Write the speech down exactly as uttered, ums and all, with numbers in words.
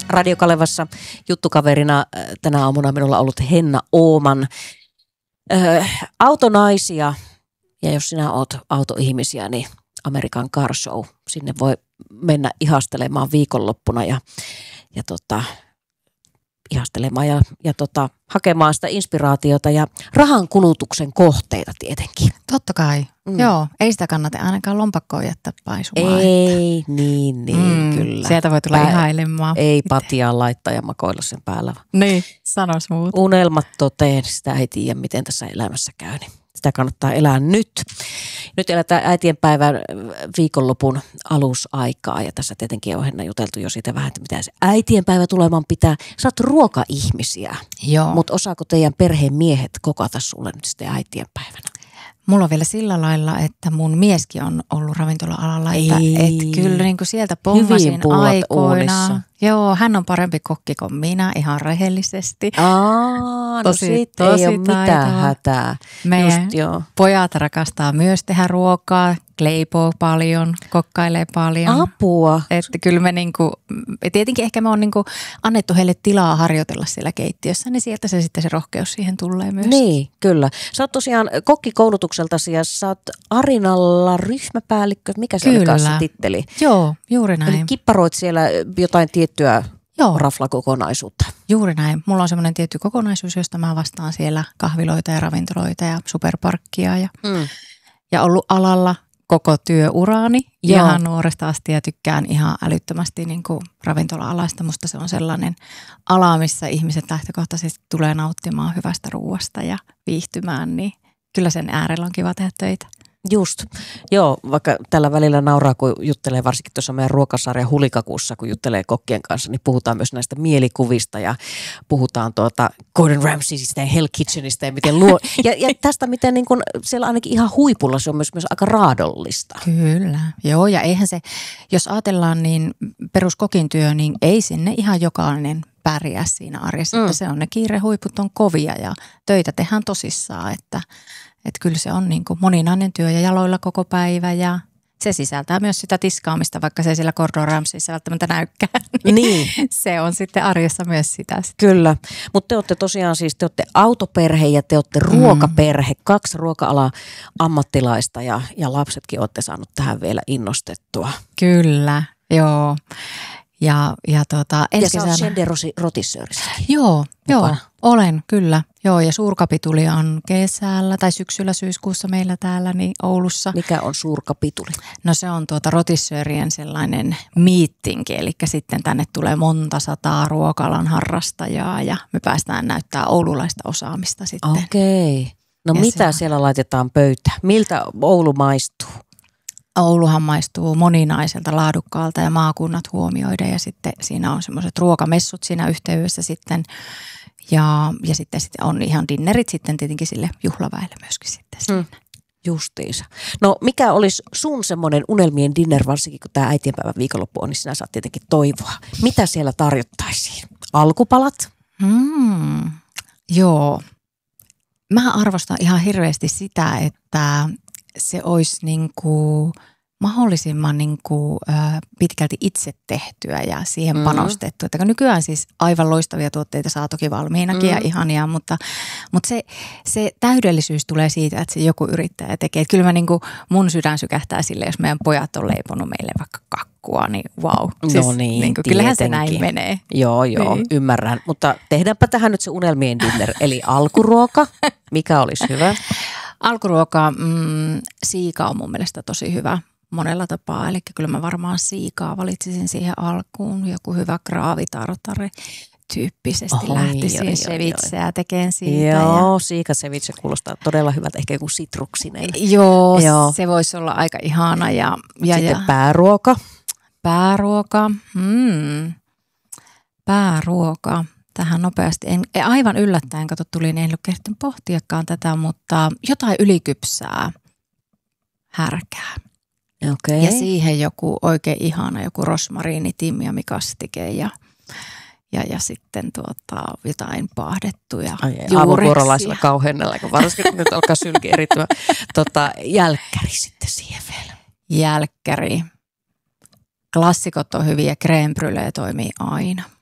Radio Kalevassa juttukaverina tänä aamuna minulla on ollut Henna Ooman. Äh, autonaisia, ja jos sinä oot autoihmisiä, niin American Car Show. Sinne voi mennä ihastelemaan viikonloppuna ja, ja tota, ihastelemaan ja, ja tota, hakemaan sitä inspiraatiota ja rahan kulutuksen kohteita tietenkin. Totta kai. Mm. Joo, ei sitä kannata ainakaan lompakkoon jättää paisumaan. Ei, että... niin, niin, mm, kyllä. Sieltä voi tulla Pää... ihailemaan. Ei patjaa laittaa ja makoilla sen päällä. Niin, sanois muuta. Unelmat toteen, sitä ei tiedä, miten tässä elämässä käy, niin sitä kannattaa elää nyt. Nyt eletään äitienpäivän viikonlopun alusaikaa ja tässä tietenkin on Henna juteltu jo siitä vähän, että mitä se äitienpäivä tulemaan pitää. Sä oot ruokaihmisiä, mutta osaako teidän perheen miehet kokata sulle nyt sitten äitienpäivänä? Mulla on vielä sillä lailla, että mun mieskin on ollut ravintola-alalla, että, että kyllä niin kuin sieltä pommasin aikoina. Uunissa. Joo, hän on parempi kokki kuin minä, ihan rehellisesti. Aa, tosi, no sit tosi ei ole mitään hätää. Meidän Just, joo. pojat rakastaa myös tehdä ruokaa, leipoo paljon, kokkailee paljon. Apua. Että kyllä me niinku, tietenkin ehkä me on niinku annettu heille tilaa harjoitella siellä keittiössä, niin sieltä se sitten se rohkeus siihen tulee myös. Niin, kyllä. Sä oot tosiaan kokkikoulutukseltasi ja sä oot Arinalla ryhmäpäällikkö, mikä se oli kanssa titteli? Joo, juuri näin. Eli kipparoit siellä jotain tiettyä Joo. raflakokonaisuutta. Juuri näin. Mulla on semmoinen tietty kokonaisuus, josta mä vastaan siellä kahviloita ja ravintoloita ja superparkkia ja, mm. ja ollut alalla koko työuraani Joo. ihan nuoresta asti ja tykkään ihan älyttömästi niin kuin ravintola-alasta. Musta se on sellainen ala, missä ihmiset lähtökohtaisesti tulee nauttimaan hyvästä ruuasta ja viihtymään, niin kyllä sen äärellä on kiva tehdä töitä. Just. Joo, vaikka tällä välillä nauraa, kun juttelee varsinkin tuossa meidän ruokasarja Hulikakuussa, kun juttelee kokkien kanssa, niin puhutaan myös näistä mielikuvista ja puhutaan tuota Gordon Ramsaysta ja Hell Kitchenistä ja miten luo. Ja, ja tästä, miten niin kun siellä ainakin ihan huipulla se on myös, myös aika raadollista. Kyllä. Joo, ja eihän se, jos ajatellaan niin peruskokin työ, niin ei sinne ihan jokainen pärjää siinä arjessa, mm. että se on ne kiirehuiput on kovia ja töitä tehdään tosissaan, että Että kyllä se on niin kuin moninainen työ ja jaloilla koko päivä ja se sisältää myös sitä tiskaamista, vaikka se siellä Gordon Ramsayssa välttämättä näykään. Niin, niin. Se on sitten arjessa myös sitä. Kyllä, mutta te olette tosiaan siis, te olette autoperhe ja te olette ruokaperhe, mm. kaksi ruoka-alan ammattilaista ja, ja lapsetkin olette saanut tähän vielä innostettua. Kyllä, joo. Ja, ja, tuota, ja sä oot Gender Rotisseurissakin. Joo, joo, olen kyllä. Joo, ja suurkapituli on kesällä tai syksyllä syyskuussa meillä täällä niin Oulussa. Mikä on suurkapituli? No se on tuota Rotisseurien sellainen miittinki, eli sitten tänne tulee monta sataa ruokalan harrastajaa ja me päästään näyttää oululaista osaamista sitten. Okei. No ja mitä se... siellä laitetaan pöytään? Miltä Oulu maistuu? Ouluhan maistuu moninaiselta, laadukkaalta ja maakunnat huomioiden ja sitten siinä on semmoiset ruokamessut siinä yhteydessä sitten ja, ja sitten, sitten on ihan dinnerit sitten tietenkin sille juhlaväelle myöskin sitten siinä. Hmm. Justiinsa. No mikä olisi sun semmoinen unelmien dinner, varsinkin kun tämä äitienpäivän viikonloppu on, niin sinä saat tietenkin toivoa. Mitä siellä tarjottaisiin? Alkupalat? Hmm. Joo. Mä arvostan ihan hirveästi sitä, että se olisi niin kuin mahdollisimman niin kuin, äh, pitkälti itse tehtyä ja siihen mm-hmm. panostettu. Että nykyään siis aivan loistavia tuotteita saa toki valmiinakin mm-hmm. ja ihania, mutta, mutta se, se täydellisyys tulee siitä, että se joku yrittäjä tekee. Että kyllä mä niin kuin, mun sydän sykähtää sille, jos meidän pojat on leiponut meille vaikka kakkua, niin wow. Siis, no niin, niin kuin, kyllähän se näin menee. Joo, joo, niin. Ymmärrän. Mutta tehdäänpä tähän nyt se unelmien dinner, eli alkuruoka, mikä olisi hyvä? Alkuruoka, mm, siika on mun mielestä tosi hyvä monella tapaa. Eli kyllä mä varmaan siikaa valitsisin siihen alkuun. Joku hyvä graavitartare tyyppisesti Oi, lähtisin sevitseä tekemään siitä. Joo, ja... siika sevitse kuulostaa todella hyvältä. Ehkä joku sitruksinen. Joo, Joo. se voisi olla aika ihana. Ja, ja, Sitten ja... pääruoka. Pääruoka. Hmm. Pääruoka. Tähän nopeasti. En, aivan yllättäen, kato tuli, niin en ole kertonut pohtiakaan tätä, mutta jotain ylikypsää härkää. Okay. Ja siihen joku oikein ihana, joku rosmariini, timmiamikastike ja, ja, ja sitten tuota, jotain paahdettuja juureksia. Aamuvuorolaisilla kauhean nälkä, varsinkin nyt alkaa sylki erittämään. Tota, jälkkäri sitten siihen vielä. Jälkkäri. Klassikot on hyviä, crème brûlée toimii aina.